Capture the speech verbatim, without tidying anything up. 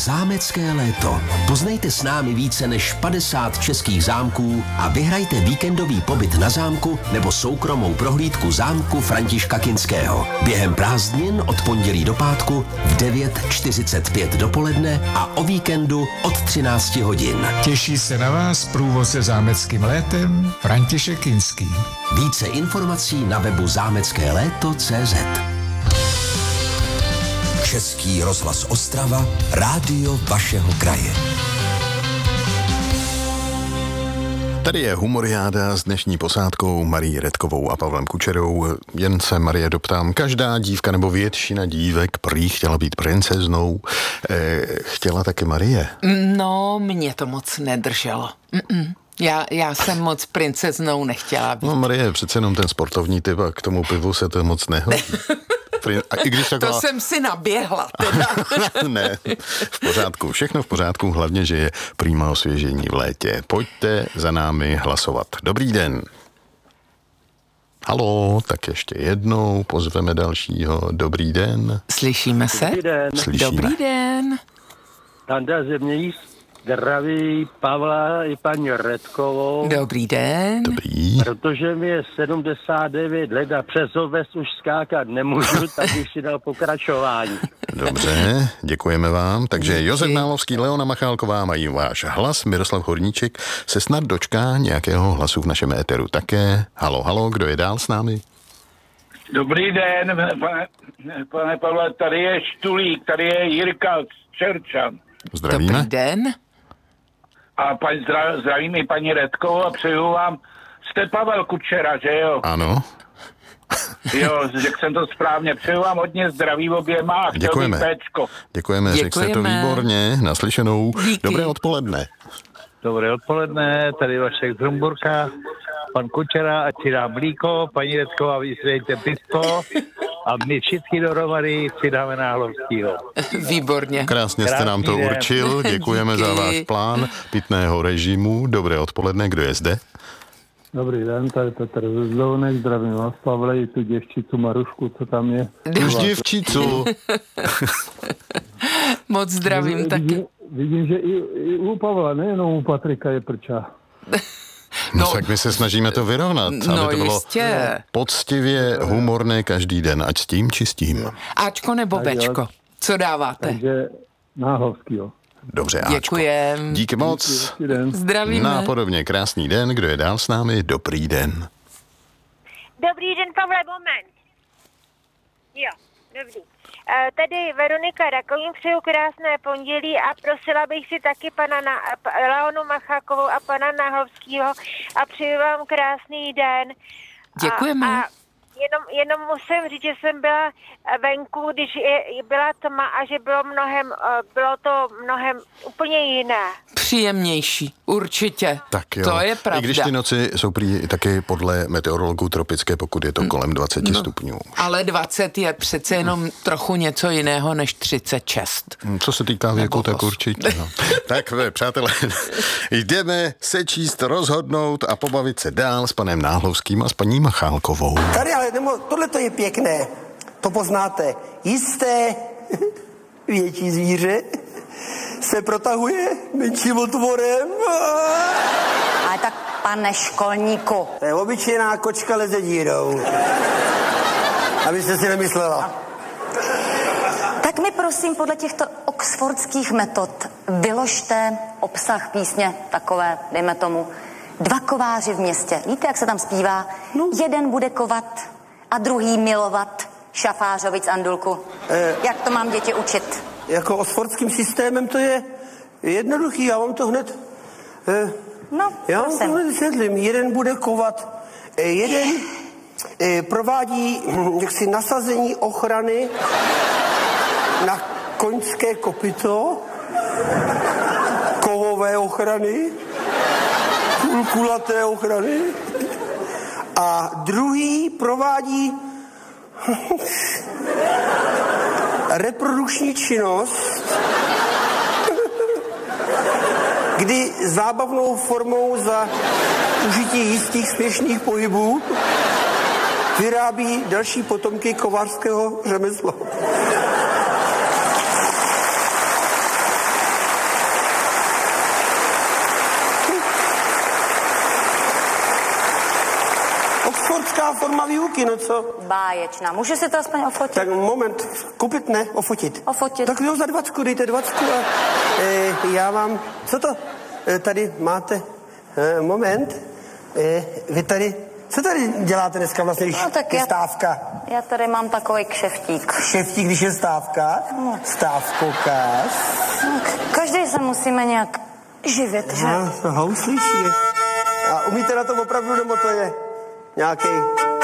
Zámecké léto. Poznejte s námi více než padesát českých zámků a vyhrajte víkendový pobyt na zámku nebo soukromou prohlídku zámku Františka Kinského. Během prázdnin od pondělí do pátku v devět čtyřicet pět dopoledne a o víkendu od třináct hodin. Těší se na vás průvodce zámeckým létem František Kinský. Více informací na webu zámecké léto tečka cé zet. Český rozhlas Ostrava, rádio vašeho kraje. Tady je humoriáda s dnešní posádkou Marií Redkovou a Pavlem Kučerou. Jen se, Marie, doptám, každá dívka nebo většina dívek prý chtěla být princeznou. Eh, chtěla taky Marie? No, mě to moc nedrželo. Mm-mm. Já, já jsem moc princeznou nechtěla být. No, Marie je přece jenom ten sportovní typ a k tomu pivu se to moc nehodí. A i když taková... To jsem si naběhla teda. Ne, v pořádku, všechno v pořádku, hlavně, že je prýma osvěžení v létě. Pojďte za námi hlasovat. Dobrý den. Haló, tak ještě jednou pozveme dalšího. Dobrý den. Slyšíme se? Dobrý den. Slyšíme. Dobrý den. Tanda Zemějíc zdraví Pavla i paní Redkovou. Dobrý den. Dobrý. Protože mi je sedmdesát devět let a přes oves už skákat nemůžu, tak bych si dal pokračování. Dobře, děkujeme vám. Takže Díky. Josef Nálovský, Leona Machálková mají váš hlas, Miroslav Horníček se snad dočká nějakého hlasu v našem éteru také. Halo, halo, kdo je dál s námi? Dobrý den, pane, pane Pavle, tady je Štulík, tady je Jirka z Čerčan. Zdravíme. Dobrý den. A paň, zdra, zdravím i paní Redkovou a přeju vám, jste Pavel Kučera, že jo? Ano. Jo, řekl jsem to správně, přeju vám hodně zdraví oběma a chtěl Děkujeme. bych péčko. Děkujeme, řekl jste to výborně, naslyšenou. Díky. Dobré odpoledne. Dobré odpoledne, tady Vašek z Rumburka, pan Kučera, ať si dá mlíko, paní Redková, vysvětlejte pisko a my všichni dohromady si dáme Náhlovskýho. Výborně. Krásně jste nám to Krásný den. určil, děkujeme Díky. za váš plán pitného režimu. Dobré odpoledne, kdo je zde? Dobrý den, tady Petr Zezlounek, zdravím vás, Pavle, i tu děvčicu Marušku, co tam je. Už děvčicu. Moc zdravím vidím, taky. Vidím, vidím, že i, i u Pavla, nejenom u Patrika je prča. No, No, tak my se snažíme to vyrovnat, no aby to bylo jistě. poctivě humorné každý den, ať s tím či s tím. Ačko nebo Tak jo. Bčko? Co dáváte? Takže Náhlovskýho. Dobře, Ačko. Děkujem. Díky moc. Díky, den. Zdravíme. Nápodobně krásný den, kdo je dál s námi? Dobrý den. Dobrý den, Pavle, moment. Jo, dobrý. E, tady Veronika Rakovým, přeju krásné pondělí a prosila bych si taky pana na, Leonu Machákovou a pana Náhlovskýho a přeju vám krásný den. Děkujeme. A, a jenom, jenom musím říct, že jsem byla venku, když je, byla tma a že bylo mnohem, bylo to mnohem úplně jiné. Příjemnější, určitě. Tak jo. To je pravda. I když ty noci jsou prý taky podle meteorologů tropické, pokud je to kolem dvacet No, stupňů. ale dvacet je přece jenom trochu něco jiného než třicet šest. Co se týká věku, Nebo tak os. určitě. No. Tak, přátelé, jdeme se číst, rozhodnout a pobavit se dál s panem Náhlovským a s paní Machálkovou. Tady, ale nebo tohle to je pěkné. To poznáte. Jisté větší zvíře se protahuje menším otvorem. Ale tak, pane školníku. To je obyčejná kočka leze dírou. Abyste si nemyslela. Tak mi prosím podle těchto oxfordských metod vyložte obsah písně takové, dejme tomu, dva kováři v městě. Víte, jak se tam zpívá? No. Jeden bude kovat a druhý milovat. Šafářovic Andulku. Eh. Jak to mám děti učit? Jako oxfordským systémem to je jednoduchý, já vám to hned... Eh, No, já vám to prosím. hned vysvětlím. Jeden bude kovat, eh, jeden eh, provádí hm, jaksi nasazení ochrany na koňské kopyto, kovové ochrany, kulaté ochrany a druhý provádí reprodukční činnost, kdy zábavnou formou za užití jistých směšných pohybů vyrábí další potomky kovářského řemesla. dobrá forma výuky, no co? Báječná. Můžu si to aspoň ofotit? Tak moment, koupit ne, ofotit. Ofotit. Tak jo, za dvacku, dejte dvacku a e, já vám, co to e, tady máte? E, moment, e, vy tady, co tady děláte dneska vlastně, když no, tak je já, stávka? Já tady mám takový kšeftík. Kšeftík, když je stávka? No. Stávkokář? No, každý se musíme nějak živit, že? No, houslíš je. A umíte na tom opravdu, nebo to je nějaký